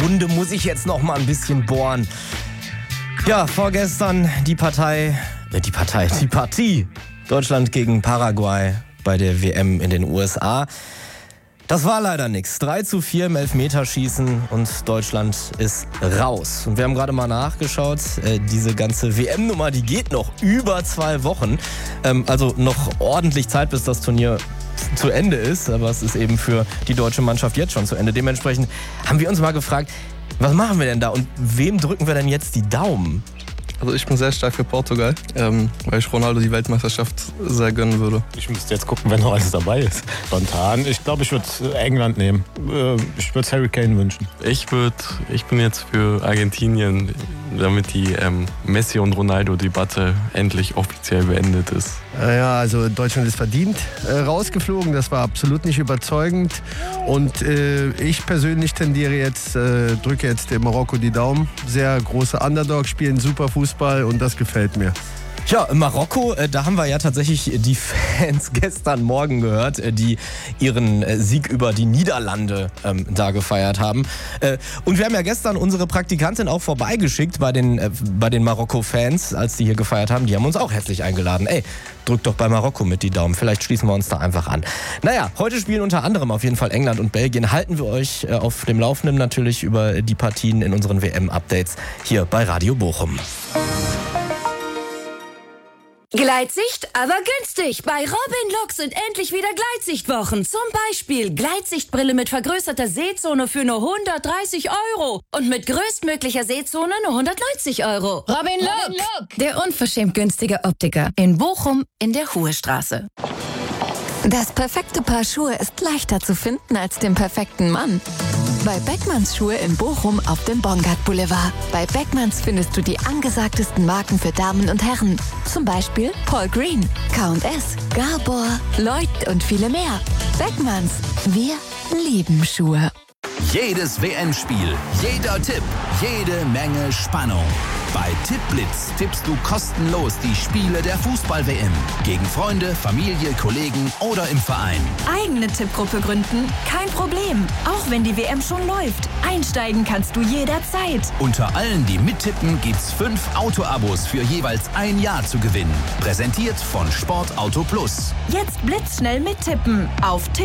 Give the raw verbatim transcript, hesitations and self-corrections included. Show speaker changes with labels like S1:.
S1: Wunde muss ich jetzt noch mal ein bisschen bohren. Ja, vorgestern die Partei, äh, die Partei, die Partie Deutschland gegen Paraguay bei der W M in den U S A. Das war leider nichts. drei zu vier im Elfmeterschießen und Deutschland ist raus. Und wir haben gerade mal nachgeschaut, äh, diese ganze W M-Nummer, die geht noch über zwei Wochen. Ähm, also noch ordentlich Zeit, bis das Turnier zu Ende ist. Aber es ist eben für die deutsche Mannschaft jetzt schon zu Ende. Dementsprechend haben wir uns mal gefragt, was machen wir denn da und wem drücken wir denn jetzt die Daumen?
S2: Also ich bin sehr stark für Portugal, ähm, weil ich Ronaldo die Weltmeisterschaft sehr gönnen würde.
S3: Ich müsste jetzt gucken, wenn noch alles dabei ist. Spontan. Ich glaube, ich würde England nehmen. Ich würde Harry Kane wünschen.
S4: Ich würde, ich bin jetzt für Argentinien, damit die ähm, Messi- und Ronaldo-Debatte endlich offiziell beendet ist.
S5: Ja, also Deutschland ist verdient äh, rausgeflogen. Das war absolut nicht überzeugend. Und äh, ich persönlich tendiere jetzt, äh, drücke jetzt dem Marokko die Daumen. Sehr große Underdog, spielen super Fußball und das gefällt mir.
S1: Ja, Marokko, äh, da haben wir ja tatsächlich die Fans gestern Morgen gehört, äh, die ihren äh, Sieg über die Niederlande ähm, da gefeiert haben. Äh, und wir haben ja gestern unsere Praktikantin auch vorbeigeschickt bei den, äh, bei den Marokko-Fans, als die hier gefeiert haben. Die haben uns auch herzlich eingeladen. Ey, drückt doch bei Marokko mit die Daumen. Vielleicht schließen wir uns da einfach an. Naja, heute spielen unter anderem auf jeden Fall England und Belgien. Halten wir euch äh, auf dem Laufenden natürlich über die Partien in unseren W M-Updates hier bei Radio Bochum.
S6: Gleitsicht, aber günstig. Bei Robin Look sind endlich wieder Gleitsichtwochen. Zum Beispiel Gleitsichtbrille mit vergrößerter Sehzone für nur hundertdreißig Euro. Und mit größtmöglicher Sehzone nur hundertneunzig Euro. Robin Look, Robin Look, der unverschämt günstige Optiker. In Bochum in der Huhestraße.
S7: Das perfekte Paar Schuhe ist leichter zu finden als den perfekten Mann. Bei Beckmanns Schuhe in Bochum auf dem Bongard Boulevard. Bei Beckmanns findest du die angesagtesten Marken für Damen und Herren. Zum Beispiel Paul Green, K und S, Gabor, Lloyd und viele mehr. Beckmanns, wir lieben Schuhe.
S8: Jedes W M-Spiel, jeder Tipp, jede Menge Spannung. Bei Tippblitz tippst du kostenlos die Spiele der Fußball-W M. Gegen Freunde, Familie, Kollegen oder im Verein.
S9: Eigene Tippgruppe gründen? Kein Problem. Auch wenn die W M schon läuft. Einsteigen kannst du jederzeit.
S8: Unter allen, die mittippen, gibt's fünf Auto-Abos für jeweils ein Jahr zu gewinnen. Präsentiert von Sportauto Plus.
S9: Jetzt blitzschnell mittippen auf